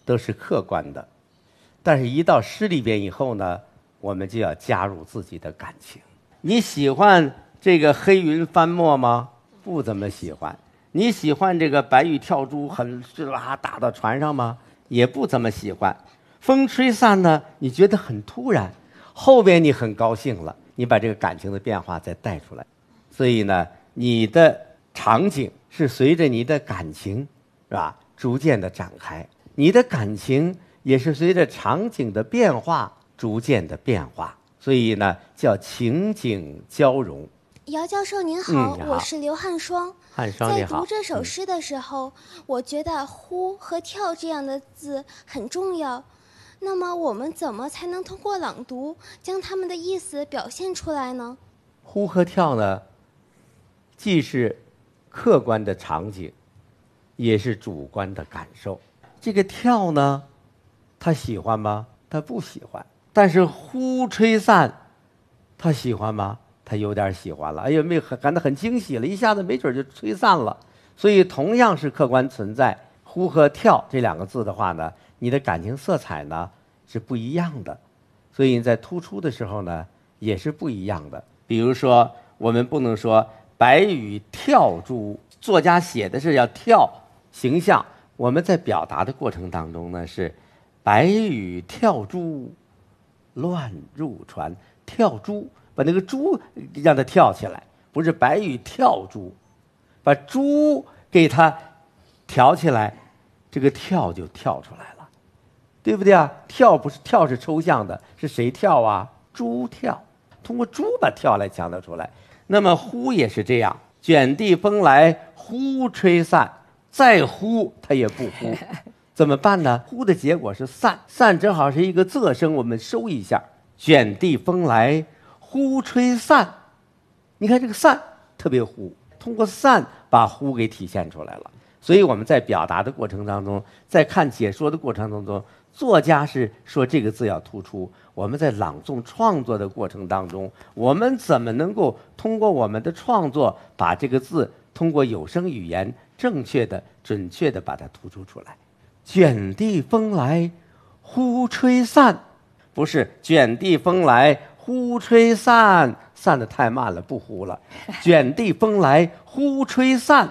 都是客观的，但是一到诗里边以后呢，我们就要加入自己的感情。你喜欢这个黑云翻墨吗？不怎么喜欢。你喜欢这个白玉跳珠很打到船上吗？也不怎么喜欢。风吹散呢，你觉得很突然，后边你很高兴了，你把这个感情的变化再带出来。所以呢，你的场景是随着你的感情，是吧，逐渐的展开。你的感情也是随着场景的变化逐渐的变化，所以呢，叫情景交融。 姚教授您好， 你好， 我是刘汉双。 汉双你好。 在读这首诗的时候，我觉得呼和跳这样的字很重要。那么我们怎么才能通过朗读将它们的意思表现出来呢？ 呼和跳呢，既是客观的场景，也是主观的感受。这个跳呢，他喜欢吗？他不喜欢。但是呼吹散，他喜欢吗？他有点喜欢了。哎呦，感到很惊喜了，一下子没准就吹散了。所以同样是客观存在，呼和跳这两个字的话呢，你的感情色彩呢是不一样的，所以你在突出的时候呢也是不一样的。比如说，我们不能说白羽跳珠，作家写的是要跳形象，我们在表达的过程当中呢是白羽跳珠乱入船，跳珠把那个珠让它跳起来，不是白羽跳珠，把珠给它挑起来，这个跳就跳出来了，对不对啊？跳不是跳是抽象的，是谁跳啊？珠跳，通过珠把跳来强调出来。那么呼也是这样，卷地风来呼吹散，再呼它也不呼，怎么办呢？呼的结果是散，散正好是一个仄声，我们收一下，卷地风来呼吹散。你看这个散特别呼，通过散把呼给体现出来了。所以我们在表达的过程当中，在看解说的过程当中，作家是说这个字要突出，我们在朗诵创作的过程当中，我们怎么能够通过我们的创作把这个字通过有声语言正确的准确的把它突出出来。卷地风来呼吹散，不是卷地风来呼吹散，散得太慢了，不呼了。卷地风来呼吹散，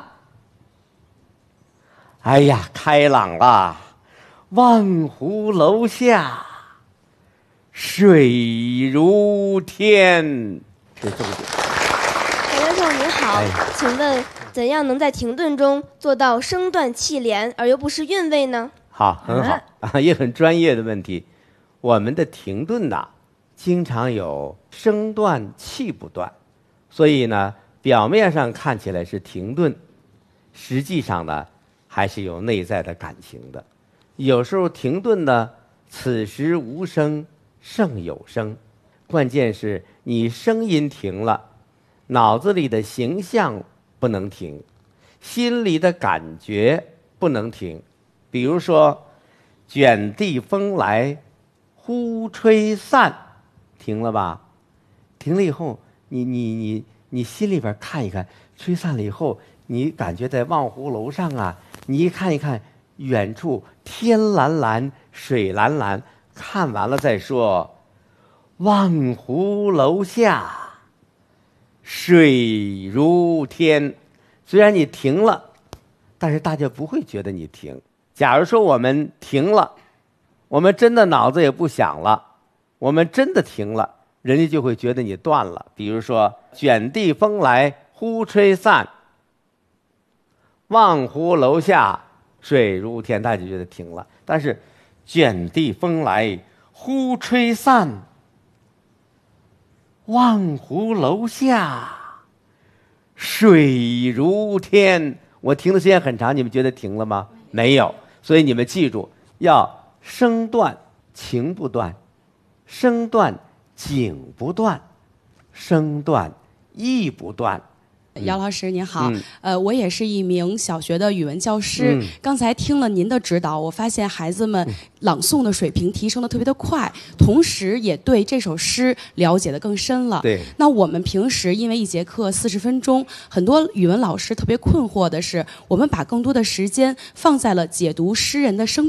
哎呀，开朗了，望湖楼下水如天，这重点。 姚教授您好，请问怎样能在停顿中做到声断气连而又不失韵味呢？ 好，很好啊，也很专业的问题。我们的停顿呐，经常有声断气不断，所以呢，表面上看起来是停顿，实际上呢，还是有内在的感情的。有时候停顿呢，此时无声胜有声，关键是你声音停了，脑子里的形象不能停，心里的感觉不能停。比如说，卷地风来呼吹散，停了吧？停了以后，你心里边看一看，吹散了以后，你感觉在望湖楼上啊，你一看一看，远处天蓝蓝，水蓝蓝，看完了再说，望湖楼下水如天。虽然你停了，但是大家不会觉得你停。假如说我们停了，我们真的脑子也不想了，我们真的停了，人家就会觉得你断了。比如说，卷地风来呼吹散，望湖楼下水如天，大家就觉得停了。但是卷地风来呼吹散，望湖楼下水如天，我停的时间很长，你们觉得停了吗？没有。所以你们记住，要声断情不断，声断景不断，声断意不断。 姚老师您好，我也是一名小学的语文教师。刚才听了您的指导，我发现孩子们朗诵的水平提升的特别的快，同时也对这首诗了解的更深了。 对， 那我们平时因为一节课40分钟，很多语文老师特别困惑的是，我们把更多的时间放在了解读诗人的生